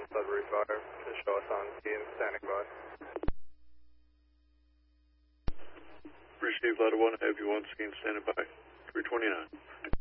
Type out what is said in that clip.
Sudbury Fire to show us on scene, standing by. Received Ladder 1, have you on scene, standing by. 329.